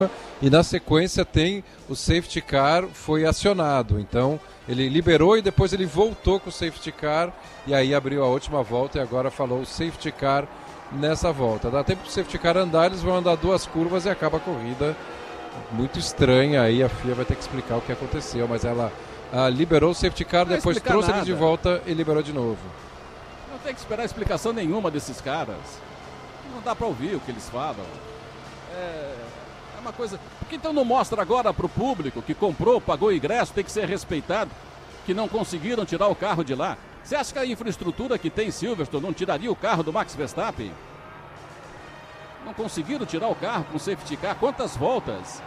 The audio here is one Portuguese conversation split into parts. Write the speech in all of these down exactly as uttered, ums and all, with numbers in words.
e na sequência tem o safety car foi acionado, então ele liberou e depois ele voltou com o safety car e aí abriu a última volta e agora falou o safety car nessa volta. Dá tempo para o safety car andar, eles vão andar duas curvas e acaba a corrida. Muito estranha, aí a F I A vai ter que explicar o que aconteceu, mas ela ah, liberou o safety car, não depois trouxe nada. ele de volta e liberou de novo. Não tem que esperar explicação nenhuma desses caras. Não dá para ouvir o que eles falam. É, é uma coisa... Por que então não mostra agora para o público que comprou, pagou ingresso, tem que ser respeitado, que não conseguiram tirar o carro de lá? Você acha que a infraestrutura que tem em Silverstone não tiraria o carro do Max Verstappen? Não conseguiram tirar o carro com safety car. Quantas voltas?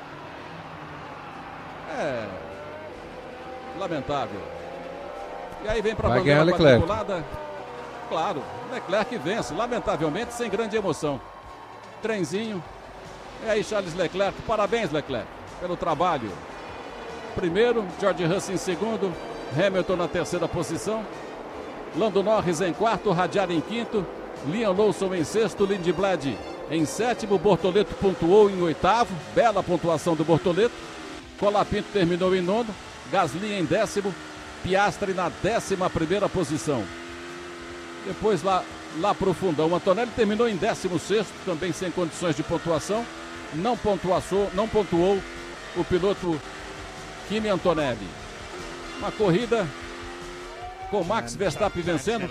É... lamentável. E aí vem para a bandeira quadriculada. Claro, Leclerc vence, lamentavelmente, sem grande emoção. Trenzinho. E aí, Charles Leclerc. Parabéns, Leclerc, pelo trabalho. Primeiro, George Russell em segundo. Hamilton na terceira posição. Lando Norris em quarto, Radiari em quinto. Liam Lawson em sexto, Lindblad em sétimo. Bortoleto pontuou em oitavo. Bela pontuação do Bortoleto. Colapinto terminou em nono. Gasly em décimo. Piastri na décima primeira posição. Depois lá, lá para o fundão, o Antonelli terminou em décimo sexto, também sem condições de pontuação. Não pontuou, não pontuou o piloto Kimi Antonelli. Uma corrida com Max Verstappen vencendo.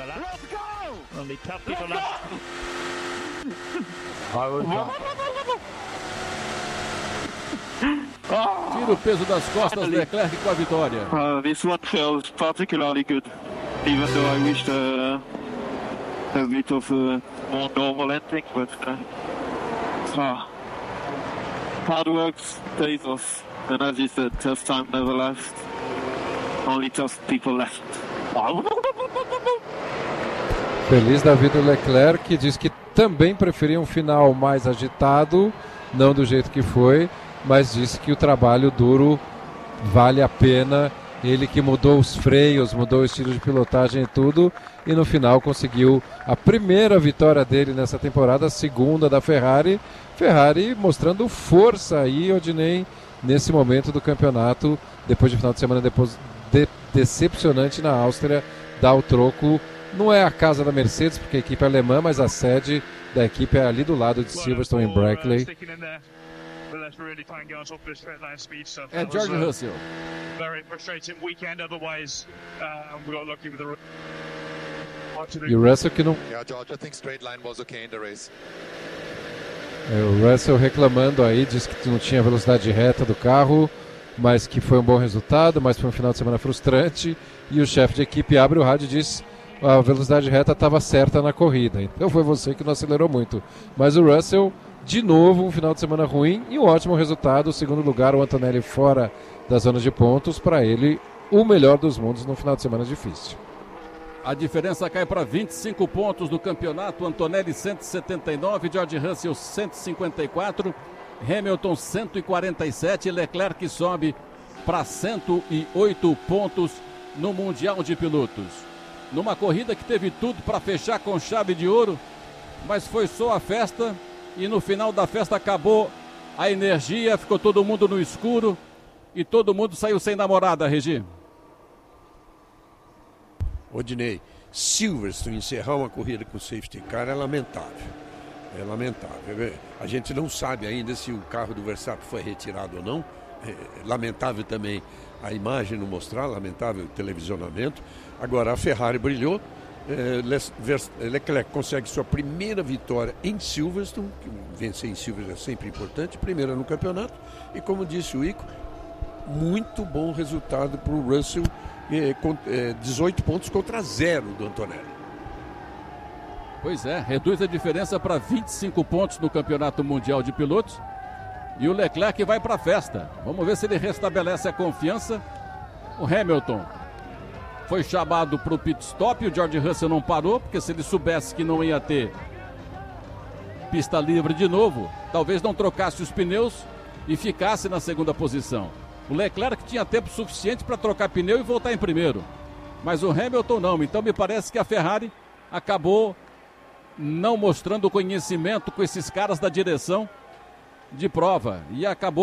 Tira o peso das costas, Leclerc com a vitória. Uh, this one feels particularly good, even though I wished uh, a bit of a more normal ending, but uh, uh, hard work pays off, and as you said, tough time never lasts, only tough people left. Feliz da vida o Leclerc, que diz que também preferia um final mais agitado, não do jeito que foi, mas disse que o trabalho duro vale a pena. Ele que mudou os freios, mudou o estilo de pilotagem e tudo, e no final conseguiu a primeira vitória dele nessa temporada, a segunda da Ferrari. Ferrari mostrando força aí, Odinei, nesse momento do campeonato, depois de final de semana depois de, decepcionante na Áustria, dá o troco. Não é a casa da Mercedes, porque a equipe é alemã, mas a sede da equipe é ali do lado de Silverstone, em Brackley. É George Russell. E o Russell que não... É, o Russell reclamando aí, disse que não tinha velocidade reta do carro, mas que foi um bom resultado, mas foi um final de semana frustrante. E o chefe de equipe abre o rádio e diz: a velocidade reta estava certa na corrida, então foi você que não acelerou muito. Mas o Russell, de novo, um final de semana ruim e um ótimo resultado. Segundo lugar, o Antonelli fora da zona de pontos. Para ele, o melhor dos mundos num final de semana difícil. A diferença cai para vinte e cinco pontos no campeonato. Antonelli cento e setenta e nove, George Russell cento e cinquenta e quatro, Hamilton cento e quarenta e sete, Leclerc sobe para cento e oito pontos no Mundial de Pilotos. Numa corrida que teve tudo para fechar com chave de ouro, mas foi só a festa e no final da festa acabou a energia, ficou todo mundo no escuro e todo mundo saiu sem namorada, Regi. Odinei, Silverstone encerrar uma corrida com safety car é lamentável. É lamentável. A gente não sabe ainda se o carro do Verstappen foi retirado ou não. É lamentável também a imagem não mostrar, lamentável o televisionamento. Agora a Ferrari brilhou. É, Leclerc consegue sua primeira vitória em Silverstone, que vencer em Silverstone é sempre importante, primeira no campeonato. E como disse o Ico, muito bom resultado para o Russell. É, com, é, dezoito pontos contra zero do Antonelli. Pois é, reduz a diferença para vinte e cinco pontos no Campeonato Mundial de Pilotos. E o Leclerc vai para a festa. Vamos ver se ele restabelece a confiança. O Hamilton foi chamado para o pit stop. O George Russell não parou, porque se ele soubesse que não ia ter pista livre de novo, talvez não trocasse os pneus e ficasse na segunda posição. O Leclerc tinha tempo suficiente para trocar pneu e voltar em primeiro. Mas o Hamilton não. Então me parece que a Ferrari acabou não mostrando conhecimento com esses caras da direção de prova e acabou